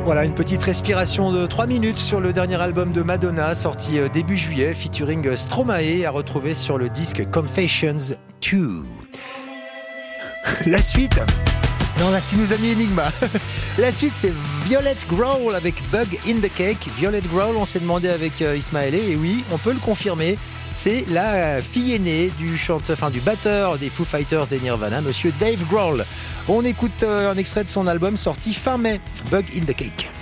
Voilà, une petite respiration de 3 minutes sur le dernier album de Madonna, sorti début juillet, featuring Stromae, à retrouver sur le disque Confessions 2. La suite... Non, là, tu nous as mis Enigma. La suite, c'est Violet Growl avec Bug in the Cake. Violet Growl, on s'est demandé avec Ismaëlé, et oui, on peut le confirmer, c'est la fille aînée du batteur des Foo Fighters et Nirvana, monsieur Dave Grohl. On écoute un extrait de son album sorti fin mai, Bug in the Cake.